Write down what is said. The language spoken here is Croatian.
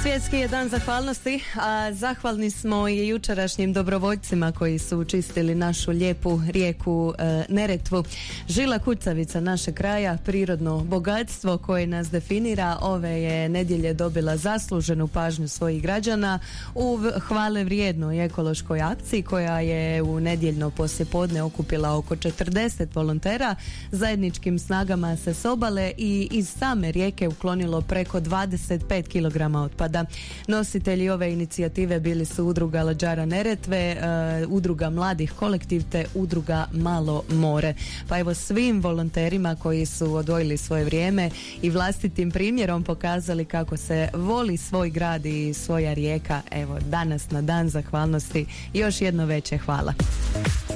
Svjetski je dan zahvalnosti, a zahvalni smo i jučerašnjim dobrovoljcima koji su čistili našu lijepu rijeku Neretvu. Žila kucavica našeg kraja, prirodno bogatstvo koje nas definira, ove je nedjelje dobila zasluženu pažnju svojih građana u hvale vrijednoj ekološkoj akciji koja je u nedjeljno poslijepodne okupila oko 40 volontera. Zajedničkim snagama se s obale i iz same rijeke uklonilo preko 25 kg otpada. Nositelji ove inicijative bili su Udruga Lađara Neretve, Udruga Mladih kolektiv te Udruga Malo more. Pa evo, svim volonterima koji su odvojili svoje vrijeme i vlastitim primjerom pokazali kako se voli svoj grad i svoja rijeka, evo danas na dan zahvalnosti još jedno veće hvala.